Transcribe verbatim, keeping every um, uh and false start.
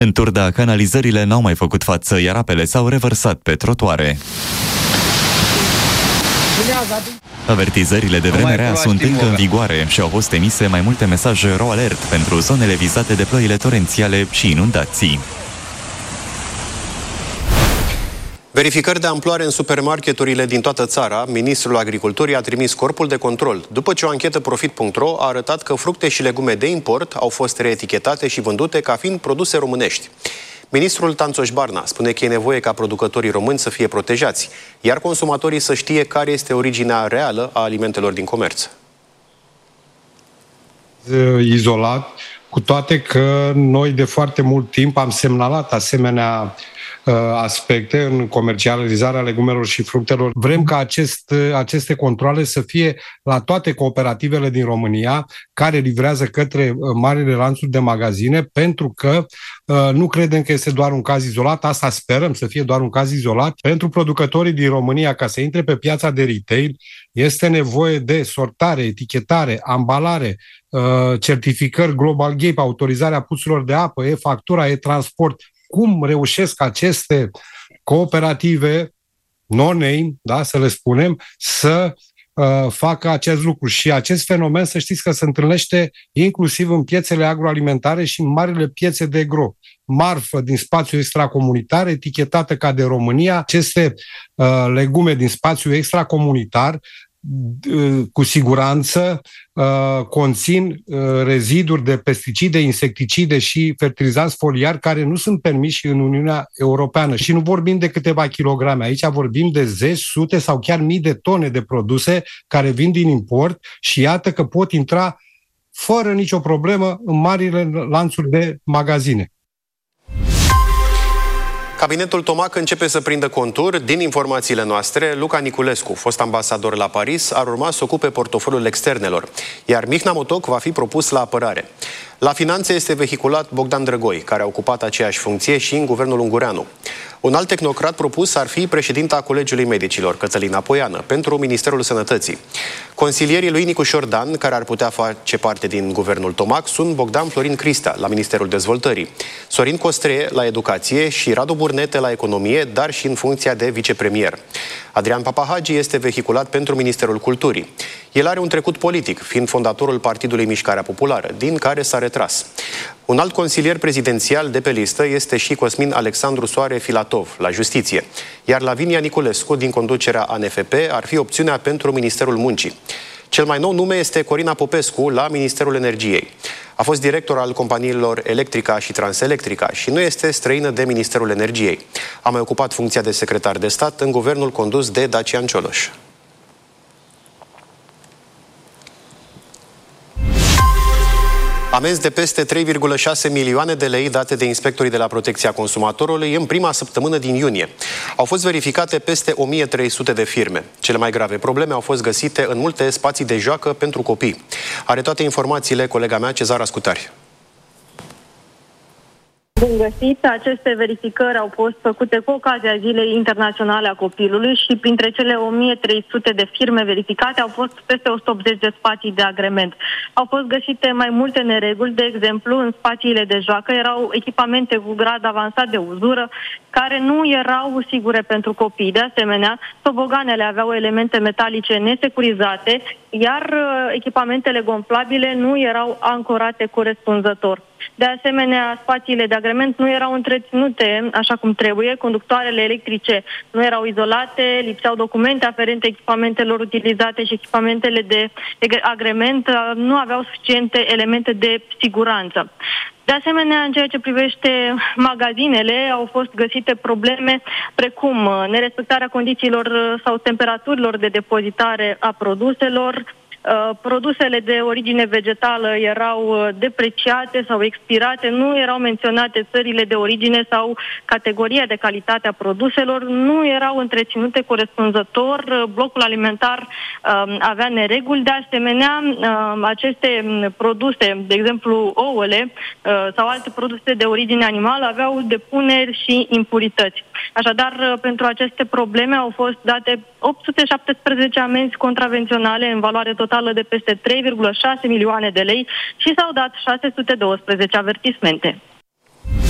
În Turda, canalizările n-au mai făcut față, iar apele s-au revărsat pe trotuare. Avertizările de vreme rea sunt încă în vigoare și au fost emise mai multe mesaje RO alert pentru zonele vizate de ploile torențiale și inundații. Verificări de amploare în supermarketurile din toată țara. Ministrul Agriculturii a trimis corpul de control, după ce o anchetă Profit punct ro a arătat că fructe și legume de import au fost reetichetate și vândute ca fiind produse românești. Ministrul Tanțoș Barna spune că e nevoie ca producătorii români să fie protejați, iar consumatorii să știe care este originea reală a alimentelor din comerț. Izolat, cu toate că noi de foarte mult timp am semnalat asemenea aspecte în comercializarea legumelor și fructelor. Vrem ca acest, aceste controale să fie la toate cooperativele din România care livrează către marile lanțuri de magazine, pentru că nu credem că este doar un caz izolat, asta sperăm să fie doar un caz izolat. Pentru producătorii din România, ca să intre pe piața de retail, este nevoie de sortare, etichetare, ambalare, certificări Global Gap, autorizarea puțurilor de apă, e-factura, e-transport. Cum reușesc aceste cooperative non-name, da, să le spunem, să uh, facă acest lucru. Și acest fenomen, să știți că se întâlnește inclusiv în piețele agroalimentare și în marile piețe de gro. Marfă din spațiu extracomunitar, etichetată ca de România, aceste uh, legume din spațiu extracomunitar cu siguranță uh, conțin uh, reziduri de pesticide, insecticide și fertilizanți foliari care nu sunt permiși în Uniunea Europeană. Și nu vorbim de câteva kilograme, aici vorbim de zeci, sute sau chiar mii de tone de produse care vin din import și iată că pot intra fără nicio problemă în marile lanțuri de magazine. Cabinetul Tomac începe să prindă contur. Din informațiile noastre, Luca Niculescu, fost ambasador la Paris, ar urma să ocupe portofoliul externelor, iar Mihnea Motoc va fi propus la apărare. La finanțe este vehiculat Bogdan Drăgoi, care a ocupat aceeași funcție și în guvernul Ungureanu. Un alt tehnocrat propus ar fi președinta Colegiului Medicilor, Cătălina Poiană, pentru Ministerul Sănătății. Consilierii lui Nicu Șordan, care ar putea face parte din guvernul Tomac, sunt Bogdan Florin Cristea, la Ministerul Dezvoltării, Sorin Costreie, la Educație și Radu Burnete, la Economie, dar și în funcția de vicepremier. Adrian Papahagi este vehiculat pentru Ministerul Culturii. El are un trecut politic, fiind fondatorul Partidului Mișcarea Populară, din care s-a retras. Un alt consilier prezidențial de pe listă este și Cosmin Alexandru Soare Filatov, la Justiție, iar Lavinia Niculescu, din conducerea A N F P, ar fi opțiunea pentru Ministerul Muncii. Cel mai nou nume este Corina Popescu, la Ministerul Energiei. A fost director al companiilor Electrica și Transelectrica și nu este străină de Ministerul Energiei. A mai ocupat funcția de secretar de stat în guvernul condus de Dacian Cioloș. Amenzi de peste trei virgulă șase milioane de lei date de inspectorii de la Protecția Consumatorului în prima săptămână din iunie. Au fost verificate peste o mie trei sute de firme. Cele mai grave probleme au fost găsite în multe spații de joacă pentru copii. Are toate informațiile colega mea, Cezara Scutari. Bun găsit! Aceste verificări au fost făcute cu ocazia Zilei Internaționale a Copilului și printre cele o mie trei sute de firme verificate au fost peste o sută optzeci de spații de agrement. Au fost găsite mai multe nereguli, de exemplu, în spațiile de joacă erau echipamente cu grad avansat de uzură care nu erau sigure pentru copii. De asemenea, toboganele aveau elemente metalice nesecurizate, iar echipamentele gonflabile nu erau ancorate corespunzător. De asemenea, spațiile de agrement nu erau întreținute așa cum trebuie, conductoarele electrice nu erau izolate, lipseau documente aferente echipamentelor utilizate și echipamentele de agrement nu aveau suficiente elemente de siguranță. De asemenea, în ceea ce privește magazinele, au fost găsite probleme precum nerespectarea condițiilor sau temperaturilor de depozitare a produselor. Produsele de origine vegetală erau depreciate sau expirate, nu erau menționate țările de origine sau categoria de calitate a produselor, nu erau întreținute corespunzător, blocul alimentar um, avea nereguli. De asemenea, um, aceste produse, de exemplu ouăle uh, sau alte produse de origine animală, aveau depuneri și impurități. Așadar, pentru aceste probleme au fost date opt sute șaptesprezece amenzi contravenționale în valoare totală de peste trei virgulă șase milioane de lei și s-au dat șase sute douăsprezece avertismente.